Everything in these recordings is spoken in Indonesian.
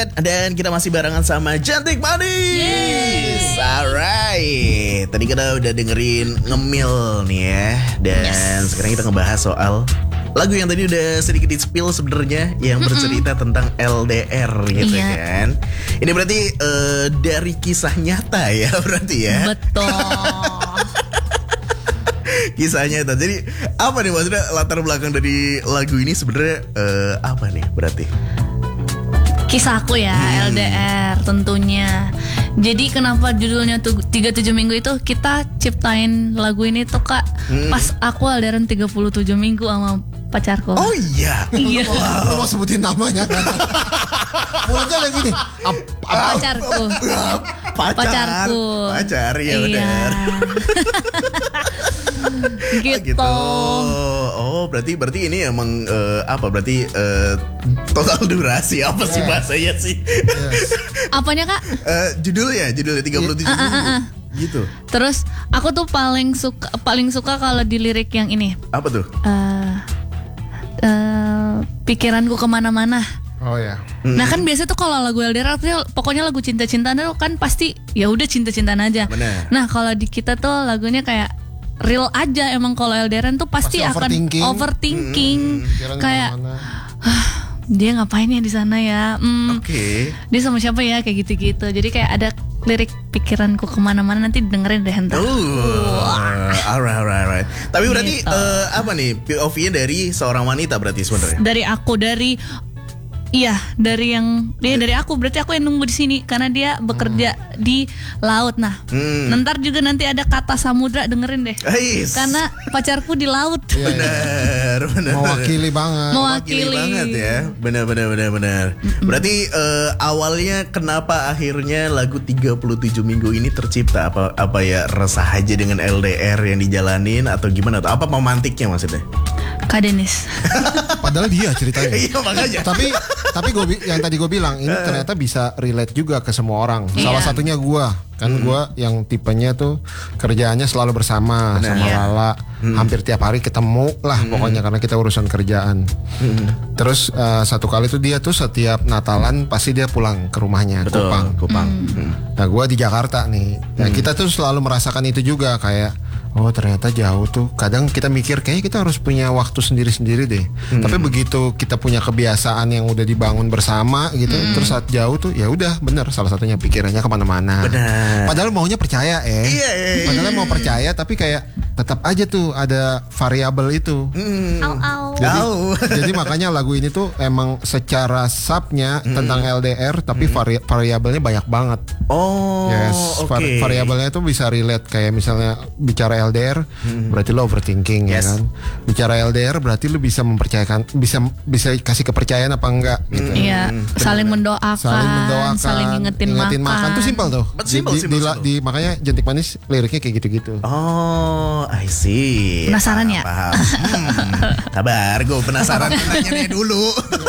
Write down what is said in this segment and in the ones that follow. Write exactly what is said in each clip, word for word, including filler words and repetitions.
Update dan kita masih barengan sama Cantik Manis. Alright, tadi kita udah dengerin ngemil nih ya. Dan yes. sekarang kita ngebahas soal lagu yang tadi udah sedikit di-spill sebenarnya, yang bercerita mm-hmm. tentang L D R gitu yeah. kan. Ini berarti uh, dari kisah nyata ya berarti ya. Betul. Kisah nyata. Jadi apa nih maksudnya latar belakang dari lagu ini sebenarnya uh, apa nih berarti? Kisah aku ya, hmm. L D R tentunya. Jadi kenapa judulnya tuh tiga puluh tujuh minggu itu, kita ciptain lagu ini tuh Kak hmm. pas aku L D R-an tiga puluh tujuh minggu sama pacarku. Oh iya. Iya. Wow. Lu mau sebutin namanya kan? Mulanya lagi nih. Ap- ap- pacarku. Pacar. Pacarku. Pacar ya iya. benar. gitu. gitu. Oh, berarti berarti ini emang uh, apa? Berarti uh, total durasi apa sih bahasanya sih? Yes. Apanya Kak? Uh, judulnya, judulnya tiga puluh tujuh uh, uh, uh, uh. gitu. Terus aku tuh paling suka paling suka kalau di lirik yang ini. Apa tuh? Uh, uh, pikiranku kemana-mana. Oh ya. Hmm. Nah kan biasa tuh kalau lagu L D R artinya pokoknya lagu cinta-cintaan tuh kan pasti ya udah cinta-cintaan aja. Bener. Nah kalau di kita tuh lagunya kayak real aja, emang kalau L D R tuh pasti, pasti akan overthinking, overthinking. Hmm. kayak ah, dia ngapain ya di sana ya? Hmm, Oke. Okay. Dia sama siapa ya kayak gitu-gitu. Jadi kayak ada lirik pikiranku kemana-mana, nanti dengerin deh ntar. Oh, alright, alright, alright. Tapi berarti gitu. uh, apa nih P O V-nya dari seorang wanita berarti sebenarnya? Dari aku, dari iya, dari yang dia dari aku, berarti aku yang nunggu di sini karena dia bekerja hmm. di laut. Nah, hmm. ntar juga nanti ada kata samudra, dengerin deh. Ais. Karena pacarku di laut. Iya, benar, benar. Mewakili banget. Mewakili banget ya. Benar, benar, benar, benar. Mm-mm. Berarti uh, awalnya kenapa akhirnya lagu tiga puluh tujuh minggu ini tercipta? Apa apa ya, resah aja dengan L D R yang dijalanin atau gimana? Atau apa memantiknya maksudnya? Kak Denis. Padahal dia ceritanya. Iya makanya. Tapi tapi gue yang tadi gue bilang ini ternyata bisa relate juga ke semua orang. Iya. Salah satunya gue kan hmm. gue yang tipenya tuh kerjaannya selalu bersama. Bener. Sama Lala hmm. hampir tiap hari ketemu lah hmm. pokoknya karena kita urusan kerjaan. Hmm. Terus uh, satu kali tuh dia tuh setiap Natalan pasti dia pulang ke rumahnya. Betul. Kupang. Kupang. Hmm. Nah gue di Jakarta nih. Nah hmm. kita tuh selalu merasakan itu juga kayak oh ternyata jauh tuh. Kadang kita mikir kayaknya kita harus punya waktu sendiri-sendiri deh. Hmm. Tapi begitu kita punya kebiasaan yang udah dibangun bersama gitu, hmm. terus saat jauh tuh ya udah bener salah satunya pikirannya kemana-mana. Benar. Padahal maunya percaya eh. Iya, iya, iya. Padahal mau percaya tapi kayak tetap aja tuh ada variabel itu. Hmm. Au, au. Jadi, jadi makanya lagu ini tuh emang secara subnya hmm. tentang L D R tapi hmm. vari, variabelnya banyak banget. Oh. Yes. Oke. Okay. Variabelnya tuh bisa relate kayak misalnya bicara L D R hmm. berarti lo overthinking yes. ya kan. Bicara L D R berarti lo bisa mempercayakan, bisa bisa kasih kepercayaan apa enggak gitu. Iya, hmm. saling mendoakan, saling mendoakan, saling ngingetin, ngingetin makan. makan. Itu simpel tuh. Simple, di, simple, di, simple. di, makanya Cantik Manis liriknya kayak gitu-gitu. Oh, I see. Penasaran ya? Paham. Hmm. Sabar, gue penasaran nanya dulu.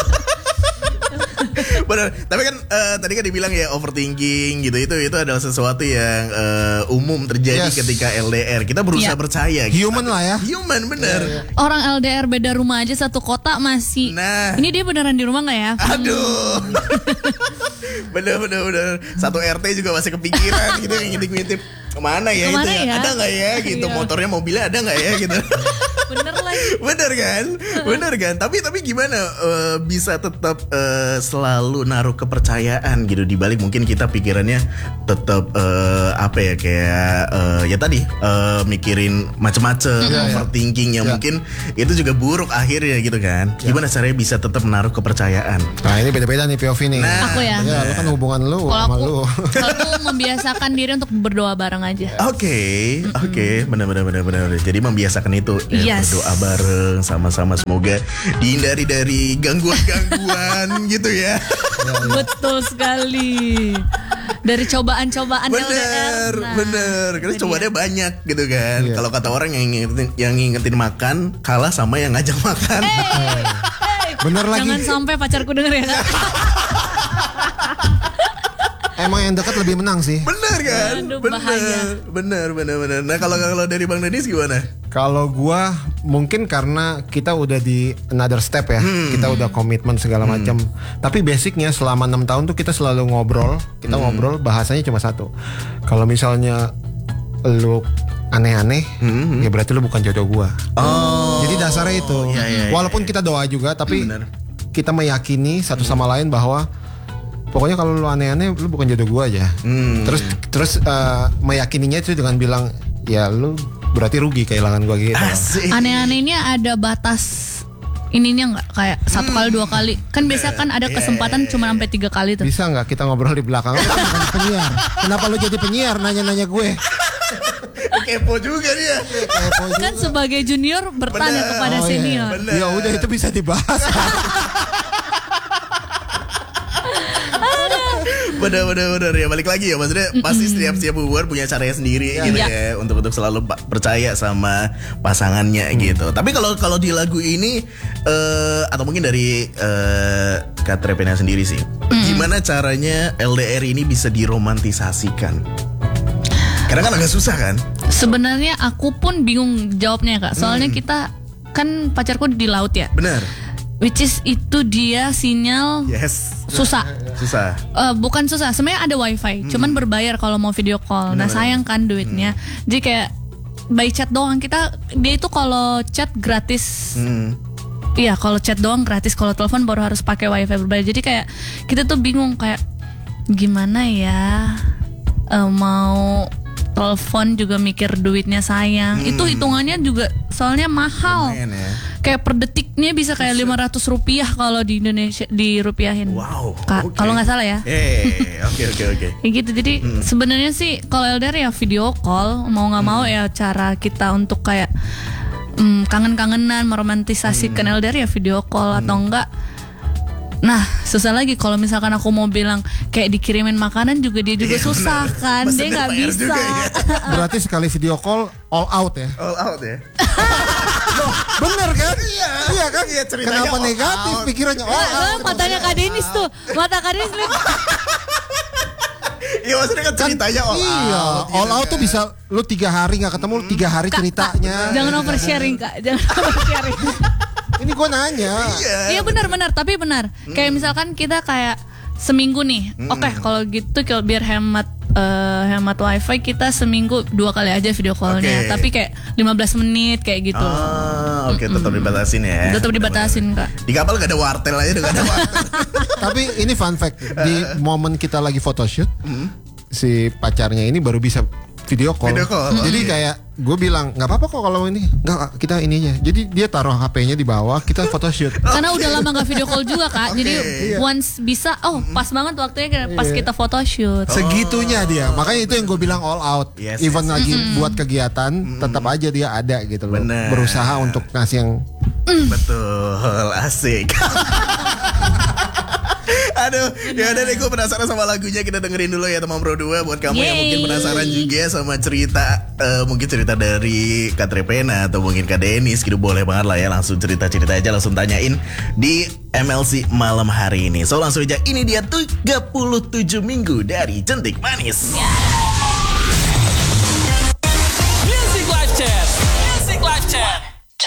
Benar, tapi kan uh, tadi kan dibilang ya overthinking gitu, itu itu adalah sesuatu yang uh, umum terjadi yes. ketika L D R. Kita berusaha yeah. percaya. Human lah ya. Human bener. Yeah, yeah. Orang L D R beda rumah aja satu kota masih. Nah, ini dia beneran di rumah nggak ya? Aduh. bener bener bener. Satu R T juga masih kepikiran gitu yang ngintip-ngintip kemana ya kemana itu ya? ya? Ada nggak ya gitu Iya. motornya mobilnya ada nggak ya gitu. Bener lagi. Bener kan, bener kan. Tapi tapi gimana uh, bisa tetap uh, selalu naruh kepercayaan gitu di balik mungkin kita pikirannya tetap uh, apa ya kayak uh, ya tadi uh, mikirin macem-macem, yeah, overthinking yang yeah. mungkin itu juga buruk akhirnya gitu kan. Yeah. Gimana caranya bisa tetap menaruh kepercayaan? Nah ini beda-beda nih P O V nih. Nah, aku ya. Ya, lu kan hubungan lu Kalau sama aku, lu. kalau aku membiasakan diri untuk berdoa bareng aja. Oke, okay, oke, okay. benar-benar benar-benar. Jadi membiasakan itu, ya, yes. berdoa bareng sama-sama semoga dihindari dari gangguan-gangguan gitu ya. Betul sekali. Dari cobaan-cobaan bener, L D R. Nah, bener. Karena cobaannya banyak gitu kan. Iya. Kalau kata orang yang ngingetin, yang ngingetin makan kalah sama yang ngajak makan. Hey, hey. Bener lagi. Jangan sampai pacarku denger ya. emang yang dekat lebih menang sih. Bener kan? Aduh, bener, bahaya. bener, bener, bener. Nah kalau kalau dari Bang Dennis gimana? Kalau gua mungkin karena kita udah di another step ya, kita udah komitmen segala macam. Tapi basicnya selama enam tahun tuh kita selalu ngobrol, kita ngobrol bahasanya cuma satu. Kalau misalnya lu aneh-aneh, ya berarti lu bukan jodoh gua. Oh. Jadi dasarnya itu. iya, iya, Walaupun iya. kita doa juga, tapi Bener. kita meyakini satu sama lain bahwa pokoknya kalau lu aneh-aneh, lu bukan jodoh gua aja. Hmm. Terus terus eh, meyakininya itu dengan bilang, ya lu berarti rugi kehilangan gua gitu. Asik. Aneh-anehnya ada batas ininya nggak kayak satu kali dua kali kan biasa kan ada kesempatan cuma sampai tiga kali tuh. Bisa nggak kita ngobrol di belakang? Lu kan bukan penyiar. Kenapa lu jadi penyiar nanya-nanya gue? Kepo juga dia. Kepo juga. Kan sebagai junior bertanya Bener. kepada Oh, iya. senior. Bener. Ya udah itu bisa dibahas. Bener bener bener ya balik lagi ya maksudnya pasti setiap setiap hubungan punya caranya sendiri gitu Iya. ya untuk untuk selalu pa- percaya sama pasangannya gitu. Tapi kalau kalau di lagu ini eh atau mungkin dari eh Kak Trepena sendiri sih, gimana caranya L D R ini bisa diromantisasikan? Karena kan agak susah kan? Sebenarnya aku pun bingung jawabnya Kak. Soalnya kita kan pacarku di laut ya. Bener. Which is itu dia sinyal Yes. susah. Susah. Eh, bukan susah, sebenarnya ada wifi, cuman berbayar kalau mau video call. Nah sayang kan duitnya. Jadi kayak by chat doang kita dia itu kalau chat gratis. Hmm. Iya kalau chat doang gratis, kalau telepon baru harus pakai wifi berbayar. Jadi kayak kita tuh bingung kayak gimana ya eh, mau telepon juga mikir duitnya sayang. Itu hitungannya juga soalnya mahal. Lumayan ya. Kayak per detiknya bisa kayak lima ratus rupiah kalau di Indonesia dirupiahin. Wow. Ka- oke. Kalau nggak salah ya. Eh, oke oke oke. Kayak gitu. Jadi sebenarnya sih kalau L D R ya video call, mau nggak mau ya cara kita untuk kayak mm, kangen-kangenan meromantisasikan L D R ya video call atau enggak. Nah susah lagi kalau misalkan aku mau bilang kayak dikirimin makanan juga dia juga Iya, susah bener. kan, Pasti dia nggak bayar bisa. juga ya. Berarti sekali video call all out ya. All out ya. Bener kan? Iya. Iya kan? Iya, ceritanya Kenapa all negatif out. pikirannya all Eh, out? matanya Kak Denis tuh, mata Kak Denis lihat. Iya maksudnya kan ceritanya all Iya, out. all gitu out tuh kan. bisa lu tiga hari nggak ketemu, lu tiga hari ceritanya. Jangan oversharing Kak, jangan oversharing. Ini gue nanya. Iya. Iya benar-benar, tapi benar. Kayak misalkan kita kayak seminggu nih, oke kalau gitu kalau biar hemat eh, hemat wifi kita seminggu dua kali aja video callnya, Oke. tapi kayak lima belas menit kayak gitu. Ah, oke tetap dibatasin ya. Tetap dibatasin Kak. Di kapal gak ada wartel aja, udah gak ada wartel. Tapi ini fun fact, di momen kita lagi photoshoot, si pacarnya ini baru bisa video call. Video call, Jadi oke. kayak gue bilang nggak apa-apa kok kalau ini, nggak kita ininya. Jadi dia taruh H P-nya di bawah, kita photoshoot. Karena udah lama gak video call juga Kak, jadi Iya. once bisa, oh pas banget waktunya kayak pas kita photoshoot. Segitunya dia, makanya itu yang gue bilang all out. Yes, Even yes. lagi buat kegiatan, tetap aja dia ada gitu loh. Bener. Berusaha untuk ngasih yang Betul, asik. Aduh, ya udah deh, gue penasaran sama lagunya. Kita dengerin dulu ya teman Pro dua. Buat kamu yang Yeay. mungkin penasaran juga sama cerita eh, mungkin cerita dari Kak Trepena atau mungkin Kak Denis gitu, boleh banget lah ya. Langsung cerita-cerita aja, langsung tanyain di M L C malam hari ini. So langsung aja, ini dia tiga puluh tujuh minggu dari Jentik Manis.